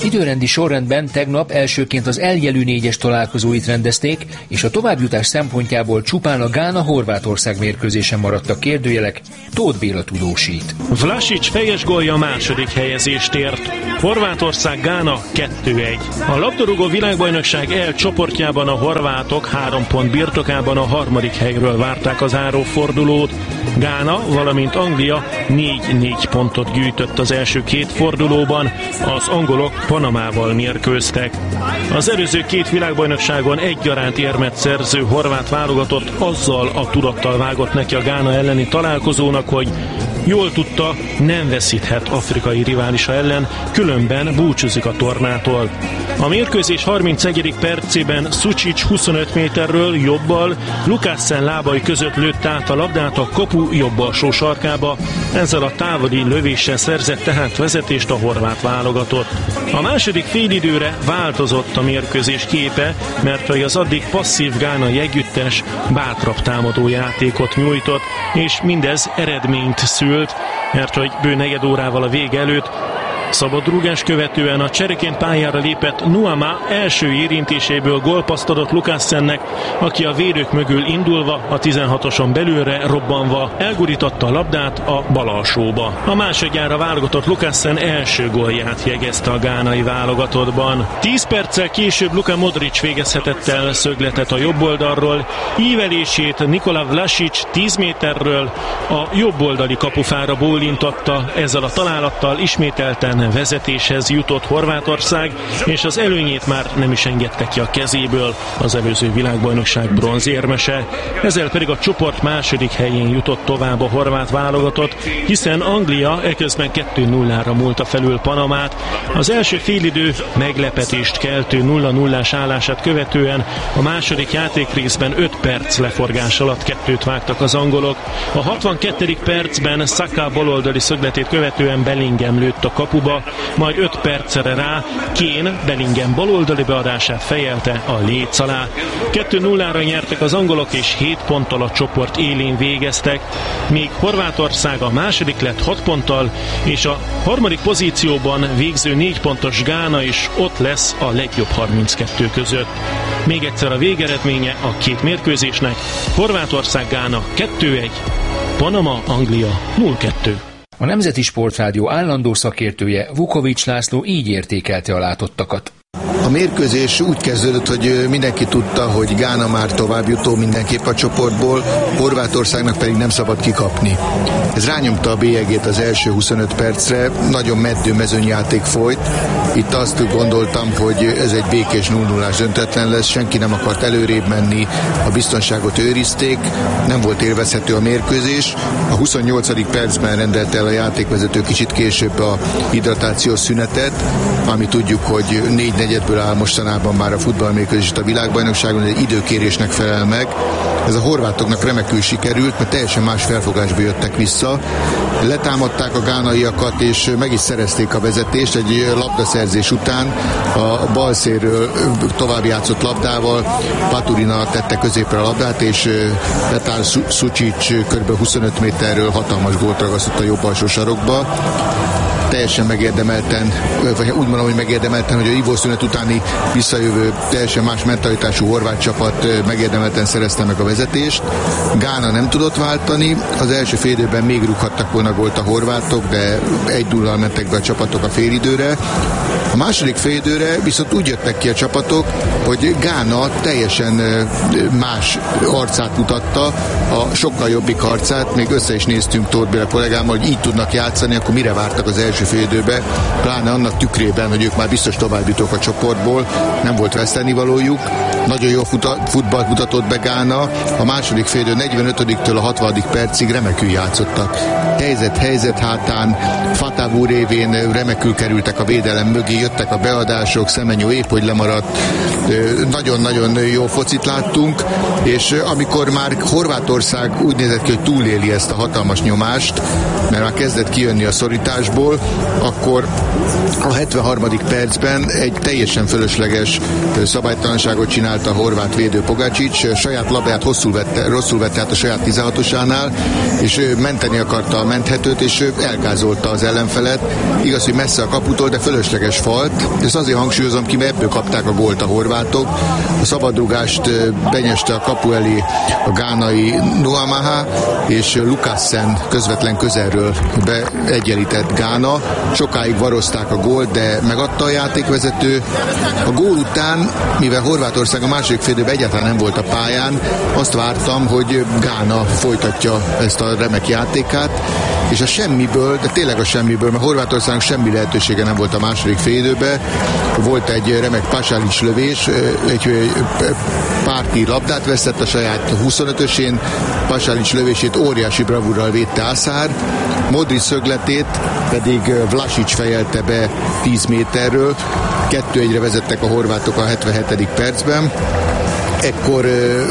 Időrendi sorrendben tegnap elsőként az eljelű 4-es találkozóit rendezték, és a továbbjutás szempontjából csupán a Gána-Horvátország mérkőzésen maradtak kérdőjelek. Tóth Béla tudósít. Vlasic fejes gólja a második helyezést ért. Horvátország-Gána 2-1. A labdarúgó világbajnokság E csoportjában a horvátok 3 pont birtokában a harmadik helyről várták az zárófordulót. Gána, valamint Anglia 4 pontot gyűjtött az első 2 fordulóban, az angolok Panamával mérkőztek. Az előző 2 világbajnokságon egyaránt érmet szerző horvát válogatott azzal a tudattal vágott neki a Gána elleni találkozónak, hogy jól tudta, nem veszíthet afrikai riválisa ellen, különben búcsúzik a tornától. A mérkőzés 31. percében Sučić 25 méterről jobbal Lukásen lábai között lőtt át a labdát a kapu jobb alsó sarkába, ezzel a távoli lövéssel szerzett tehát vezetést a horvát válogatott. A második félidőre változott a mérkőzés képe, mert az addig passzív gánai együttes bátrabb támadó játékot nyújtott, és mindez eredményt szült, mert hogy bő negyed órával a vége előtt szabadrúgás követően a csereként pályára lépett Nuama első érintéséből gólpasszt adott Lukásennek, aki a védők mögül indulva, a 16-oson belülre robbanva elgurította a labdát a bal alsóba. A másodjára válogatott Lukásen első gólját jegyezte a gánai válogatottban. 10 perccel később Luka Modric végezhetett el szögletet a jobb oldalról, ívelését Nikola Vlasic 10 méterről a jobb oldali kapufára bólintotta, ezzel a találattal ismételten vezetéshez jutott Horvátország, és az előnyét már nem is engedte ki a kezéből az előző világbajnokság bronzérmese. Ezzel pedig a csoport második helyén jutott tovább a horvát válogatott, hiszen Anglia eközben 2-0-ra múlta felül Panamát. Az első félidő meglepetést keltő 0-0-ás állását követően a második játékrészben 5 perc leforgás alatt 2-t vágtak az angolok. A 62. percben Saka baloldali szögletét követően Bellingham lőtt a kapuba, majd 5 percre rá Kane Bellingham baloldali beadását fejelte a léc alá. 2-0-ra nyertek az angolok, és 7 ponttal a csoport élén végeztek, míg Horvátország a második lett 6 ponttal, és a harmadik pozícióban végző 4 pontos Gána is ott lesz a legjobb 32 között. Még egyszer a végeredménye a 2 mérkőzésnek: Horvátország-Gána 2-1, Panama-Anglia 0-2. A Nemzeti Sportrádió állandó szakértője, Vukovics László így értékelte a látottakat. A mérkőzés úgy kezdődött, hogy mindenki tudta, hogy Gána már továbbjutó mindenképp a csoportból, Horvátországnak pedig nem szabad kikapni. Ez rányomta a bélyegét az első 25 percre, nagyon meddő mezőnyjáték folyt. Itt azt gondoltam, hogy ez egy békés 0-0-ás döntetlen lesz, senki nem akart előrébb menni, a biztonságot őrizték, nem volt élvezhető a mérkőzés. A 28. percben rendelte el a játékvezető kicsit később a hidratációs szünetet, ami tudjuk, hogy 4/4 áll mostanában már a futballmérkőzés a világbajnokságon, egy időkérésnek felel meg. Ez a horvátoknak remekül sikerült, mert teljesen más felfogásba jöttek vissza. Letámadták a gánaiakat, és meg is szerezték a vezetést. Egy labdaszerzés után a balszérről tovább játszott labdával Paturina tette középre a labdát, és Petar Sučić kb. 25 méterről hatalmas gólt ragasztott a jobb alsó sarokba. Teljesen megérdemelten, vagy úgy mondom, hogy megérdemelten, hogy a ivószünet utáni visszajövő, teljesen más mentalitású horvát csapat megérdemelten szerezte meg a vezetést. Gána nem tudott váltani, az első fél időben még rúghattak volna gólt a horvátok, de 1-0-al mentek be a csapatok a félidőre. A második félidőre viszont úgy jöttek ki a csapatok, hogy Gána teljesen más arcát mutatta, a sokkal jobbik arcát, még össze is néztünk Tóth Béla kollégámmal, hogy így tudnak játszani, akkor mire vártak az első félidőbe, pláne annak tükrében, hogy ők már biztos továbbjutók a csoportból, nem volt vesztenivalójuk. Nagyon jó futballt mutatott be Gána, a második félidő 45-től a 60. percig remekül játszottak. Helyzet hátán, Fatavú révén remekül kerültek a védelem mögé, jöttek a beadások, Semenyo épp hogy lemaradt, nagyon-nagyon jó focit láttunk, és amikor már Horvátország úgy nézett ki, hogy túléli ezt a hatalmas nyomást, mert már kezdett kijönni a szorításból, akkor a 73. percben egy teljesen fölösleges szabálytalanságot csinált a horvát védő Pogačić, saját labdát rosszul vette át a saját 16-osánál, és menteni akarta a menthetőt, és elgázolta az ellenfelet. Igaz, hogy messze a kaputól, de fölösleges falt. Ezt azért hangsúlyozom ki, mert ebből kapták a gólt a horvátok. A szabadrugást benyeste a kapu elé a gánai Nuamaha, és Lukassen közvetlen közelről beegyenlített Gána. Sokáig varozták a gólt, de megadta a játékvezető. A gól után, mivel Horvátország a második félidőben egyáltalán nem volt a pályán, azt vártam, hogy Gána folytatja ezt a remek játékát, és a semmiből, de tényleg a semmiből, mert Horvátországnak semmi lehetősége nem volt a második félidőben. Volt egy remek Pasalic lövés, egy párti labdát veszett a saját 25-ösén, Pasalic lövését óriási bravúrral védte Asár, Modrić szögletét pedig Vlasic fejelte be 10 méterről, 2-1-re vezettek a horvátok a 77. percben. Ekkor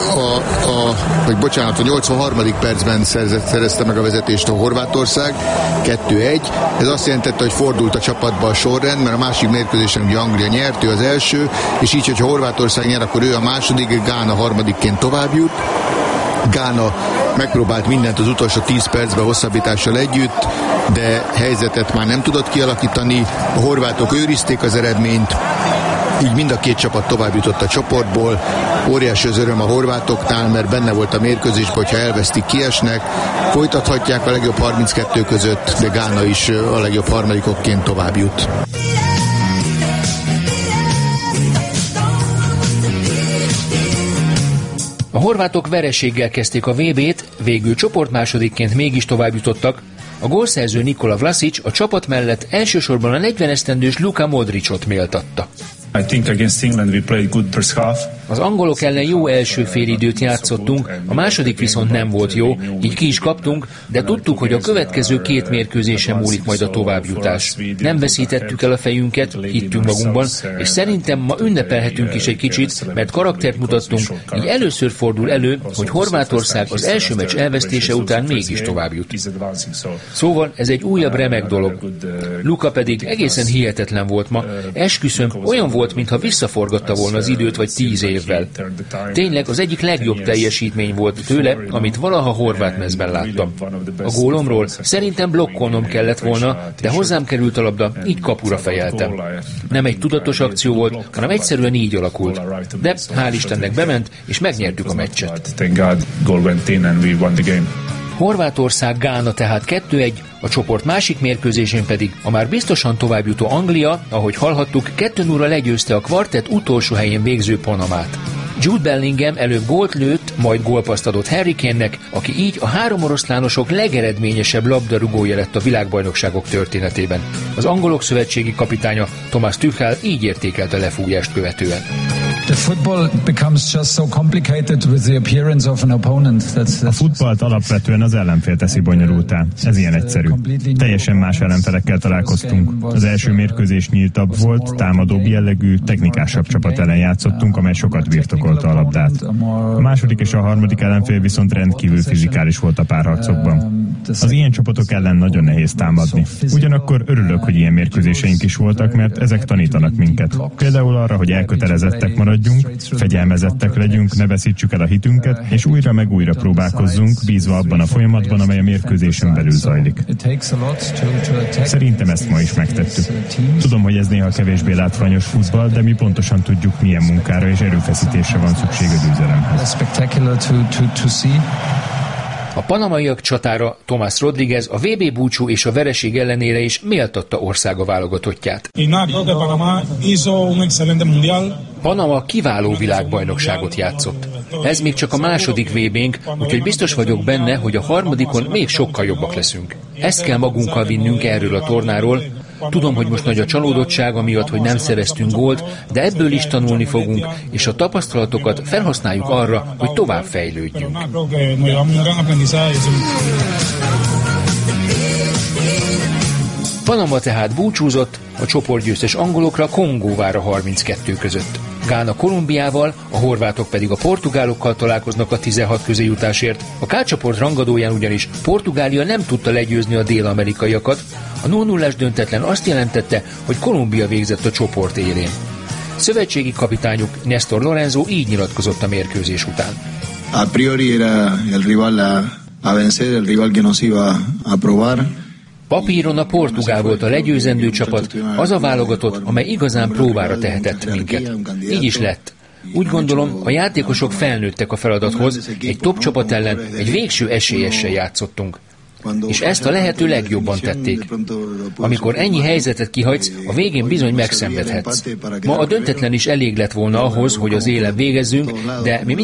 a 83. percben szerezte meg a vezetést a Horvátország, 2-1. Ez azt jelentette, hogy fordult a csapatba a sorrend, mert a másik mérkőzésen ugye Anglia nyert, ő az első, és így, hogyha Horvátország nyer, akkor ő a második, Gána harmadikként tovább jut. Gána megpróbált mindent az utolsó 10 percben hosszabbítással együtt, de helyzetet már nem tudott kialakítani. A horvátok őrizték az eredményt, így mind a két csapat tovább jutott a csoportból. Óriási az öröm a horvátoknál, mert benne volt a mérkőzésben, hogyha elvesztik, kiesnek. Folytathatják a legjobb 32 között, de Gána is a legjobb harmadikokként tovább jut. A horvátok vereséggel kezdték a VB-t, végül csoportmásodikként mégis tovább jutottak. A gólszerző Nikola Vlasic a csapat mellett elsősorban a 40 esztendős Luka Modrićot méltatta. I think against England we played good first half. Az angolok ellen jó első félidőt játszottunk, a második viszont nem volt jó, így ki is kaptunk, de tudtuk, hogy a következő két mérkőzésen múlik majd a továbbjutás. Nem veszítettük el a fejünket, hittünk magunkban, és szerintem ma ünnepelhetünk is egy kicsit, mert karaktert mutattunk, így először fordul elő, hogy Horvátország az első meccs elvesztése után mégis tovább jut. Szóval ez egy újabb remek dolog. Luka pedig egészen hihetetlen volt ma, esküszöm, olyan volt, mintha visszaforgatta volna az időt vagy 10 évvel. Tényleg az egyik legjobb teljesítmény volt tőle, amit valaha horvát mezben láttam. A gólomról szerintem blokkolnom kellett volna, de hozzám került a labda, így kapura fejeltem. Nem egy tudatos akció volt, hanem egyszerűen így alakult. De hál' Istennek bement, és megnyertük a meccset. Horvátország Gána tehát 2-1, a csoport másik mérkőzésén pedig a már biztosan továbbjutó Anglia, ahogy hallhattuk, 2-0-ra legyőzte a kvartett utolsó helyén végző Panamát. Jude Bellingham előbb gólt lőtt, majd gólpaszt adott Harry Kane-nek, aki így a három oroszlánosok legeredményesebb labdarúgója lett a világbajnokságok történetében. Az angolok szövetségi kapitánya Thomas Tuchel így értékelte a lefújást követően. A futballt alapvetően az ellenfél teszi bonyolultá. Ez ilyen egyszerű. Teljesen más ellenfelekkel találkoztunk. Az első mérkőzés nyíltabb volt, támadóbb jellegű, technikásabb csapat ellen játszottunk, amely sokat birtokolta a labdát. A második és a harmadik ellenfél viszont rendkívül fizikális volt a párharcokban. Az ilyen csapatok ellen nagyon nehéz támadni. Ugyanakkor örülök, hogy ilyen mérkőzéseink is voltak, mert ezek tanítanak minket. Például arra, hogy elkötelezettek maradjunk, fegyelmezettek legyünk, ne veszítsük el a hitünket, és újra meg újra próbálkozzunk, bízva abban a folyamatban, amely a mérkőzésen belül zajlik. Szerintem ezt ma is megtettük. Tudom, hogy ez néha kevésbé látványos futball, de mi pontosan tudjuk, milyen munkára és erőfeszítésre van szükség a győzelemhez. A panamaiak csatára Tomás Rodríguez a VB búcsú és a vereség ellenére is méltatta országa válogatottját. Panama kiváló világbajnokságot játszott. Ez még csak a második VB-nk, úgyhogy biztos vagyok benne, hogy a harmadikon még sokkal jobbak leszünk. Ezt kell magunkkal vinnünk erről a tornáról. Tudom, hogy most nagy a csalódottság amiatt, hogy nem szereztünk gólt, de ebből is tanulni fogunk, és a tapasztalatokat felhasználjuk arra, hogy tovább fejlődjünk. Panama tehát búcsúzott, a csoportgyőztes angolokra Kongó vár a 32 között. Gána Kolumbiával, a horvátok pedig a portugálokkal találkoznak a 16 közéjutásért. A K-csoport rangadóján ugyanis Portugália nem tudta legyőzni a dél-amerikaiakat. A 0-0-es döntetlen azt jelentette, hogy Kolumbia végzett a csoport élén. Szövetségi kapitányuk Néstor Lorenzo így nyilatkozott a mérkőzés után. A priori era el rival a vencer, el rival que nos iba a probar. Papíron a portugál volt a legyőzendő csapat, az a válogatott, amely igazán próbára tehetett minket. Így is lett. Úgy gondolom, a játékosok felnőttek a feladathoz, egy top csapat ellen egy végső esélyessel játszottunk. És ezt a lehető legjobban tették. Amikor ennyi helyzetet kihagysz, a végén bizony megszenvedhetsz. Ma a döntetlen is elég lett volna ahhoz, hogy az élen végezzünk, de mi